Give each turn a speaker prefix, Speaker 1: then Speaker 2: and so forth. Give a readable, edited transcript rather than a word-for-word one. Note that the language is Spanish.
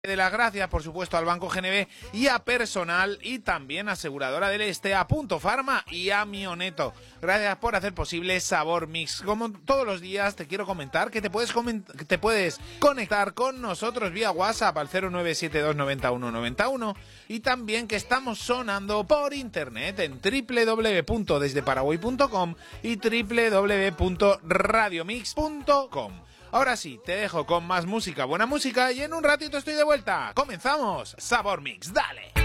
Speaker 1: De las gracias, por supuesto, al Banco GNB y a Personal y también a Aseguradora del Este, a Punto Pharma y a Mioneto. Gracias por hacer posible Sabor Mix. Como todos los días te quiero comentar que te puedes conectar con nosotros vía WhatsApp al 09729191 y también que estamos sonando por internet en www.desdeparaguay.com y www.radiomix.com. Ahora sí, te dejo con más música, buena música, y en un ratito estoy de vuelta. ¡Comenzamos! ¡Sabor Mix, dale!